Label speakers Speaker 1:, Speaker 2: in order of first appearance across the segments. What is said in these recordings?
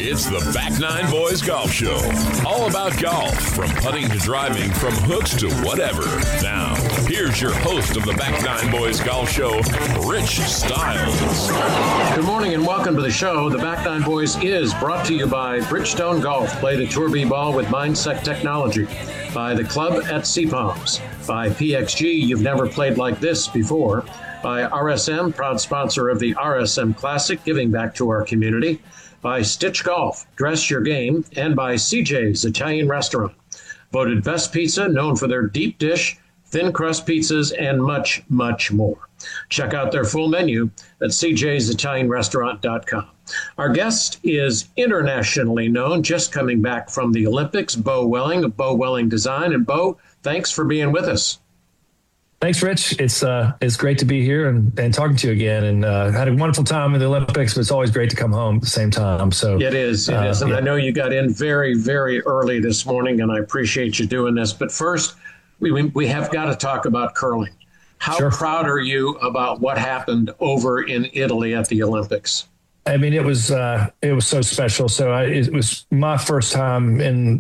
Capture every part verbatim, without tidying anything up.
Speaker 1: It's the Back Nine Boys Golf Show. All about golf, from putting to driving, from hooks to whatever. Now, here's your host of the Back Nine Boys Golf Show, Rich Stiles.
Speaker 2: Good morning and welcome to the show. The Back Nine Boys is brought to you by Bridgestone Golf. Play the Tour B ball with Mindset Technology. By the Club at Sea Palms. By P X G, you've never played like this before. By R S M, proud sponsor of the R S M Classic, giving back to our community. By Stitch Golf, dress your game. And by C J's Italian Restaurant. Voted best pizza, known for their deep dish, thin crust pizzas, and much, much more. Check out their full menu at c j's italian restaurant dot com. Our guest is internationally known, just coming back from the Olympics, Bo Welling of Bo Welling Design. And Bo, thanks for being with us.
Speaker 3: Thanks, Rich. It's uh, it's great to be here and, and talking to you again. And uh, had a wonderful time in the Olympics, but it's always great to come home at the same time. So
Speaker 2: it is. It uh, is. And yeah. I know you got in very, very early this morning, and I appreciate you doing this. But first, we we have got to talk about curling. How sure. proud are you about what happened over in Italy at the Olympics?
Speaker 3: I mean, it was uh, it was so special. So I, it was my first time in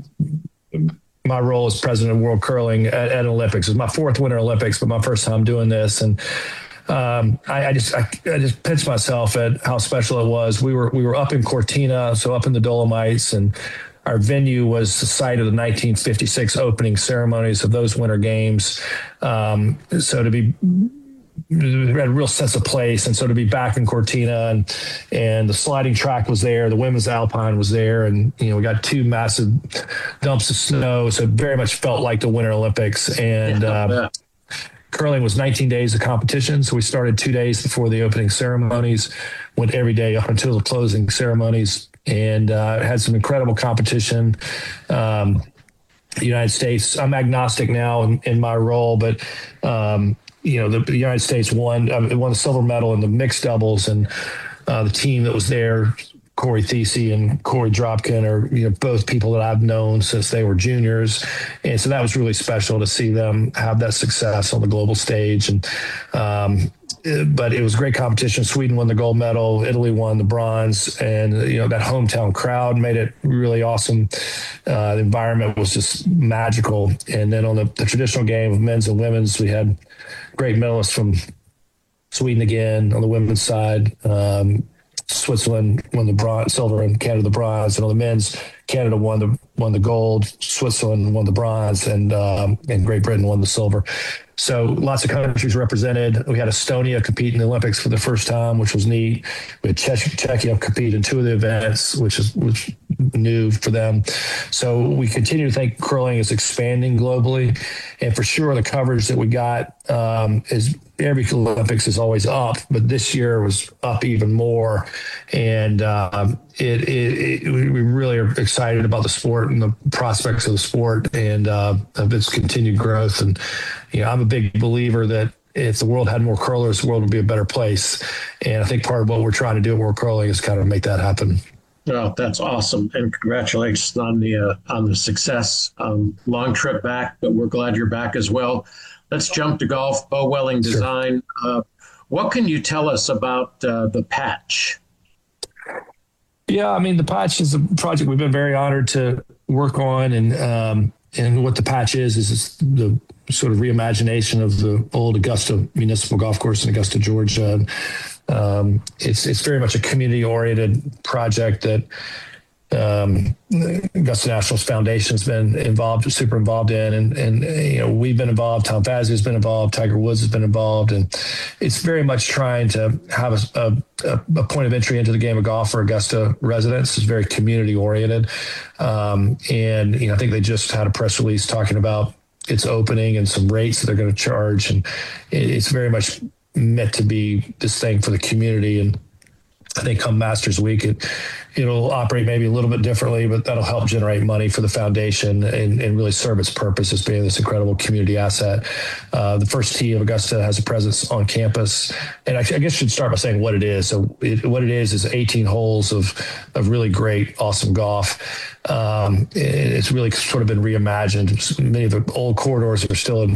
Speaker 3: my role as president of World Curling at, at Olympics. It was my fourth Winter Olympics, but my first time doing this. And um, I, I just I, I just pinched myself at how special it was. We were we were up in Cortina, so up in the Dolomites, and our venue was the site of the nineteen fifty-six opening ceremonies of those Winter Games. Um, so to be we had a real sense of place. And so to be back in Cortina, and and the sliding track was there, the women's alpine was there, and you know we got two massive dumps of snow, so it very much felt like the Winter Olympics. And uh, curling was nineteen days of competition, so we started two days before the opening ceremonies, went every day up until the closing ceremonies, and uh, had some incredible competition. Um, the United States, I'm agnostic now in, in my role, but um, you know, the, the United States won uh, won a silver medal in the mixed doubles, and uh, the team that was there, Corey Thesey and Corey Dropkin, are you know both people that I've known since they were juniors, and so that was really special to see them have that success on the global stage. And um, but it was a great competition. Sweden won the gold medal, Italy won the bronze, and you know that hometown crowd made it really awesome. Uh, the environment was just magical. And then on the, the traditional game of men's and women's, we had great medalists from Sweden again on the women's side. Um, Switzerland won the bronze, silver, and Canada the bronze. And on the men's, Canada won the won the gold, Switzerland won the bronze, and um, and Great Britain won the silver. So lots of countries represented. We had Estonia compete in the Olympics for the first time, which was neat. We had Czech- Czechia compete in two of the events, which is which new for them. So we continue to think curling is expanding globally, and for sure the coverage that we got um, is every Olympics is always up, but this year was up even more. And um, it, it, it we really are excited about the sport and the prospects of the sport, and uh, of its continued growth. And you know, I'm a big believer that if the world had more curlers, the world would be a better place. And I think part of what we're trying to do at World Curling is kind of make that happen.
Speaker 2: Well, that's awesome, and congratulations on the uh, on the success. Um, long trip back, but we're glad you're back as well. Let's jump to golf. Bo Welling Design. Sure. Uh, what can you tell us about uh, the patch?
Speaker 3: Yeah, I mean, the patch is a project we've been very honored to work on, and um, and what the patch is is the sort of reimagination of the old Augusta Municipal Golf Course in Augusta, Georgia. Um, it's it's very much a community-oriented project that um, Augusta Nationals Foundation has been involved, super involved in, and and you know we've been involved. Tom Fazio has been involved. Tiger Woods has been involved, and it's very much trying to have a, a, a point of entry into the game of golf for Augusta residents. It's very community-oriented, um, and you know I think they just had a press release talking about its opening and some rates that they're going to charge, and it's very much meant to be this thing for the community. And I think come Masters Week, it, it'll operate maybe a little bit differently, but that'll help generate money for the foundation and, and really serve its purpose as being this incredible community asset. Uh, the first tee of Augusta has a presence on campus. And I, I guess I should start by saying what it is. So it, what it is is eighteen holes of, of really great, awesome golf. Um, it's really sort of been reimagined. Many of the old corridors are still in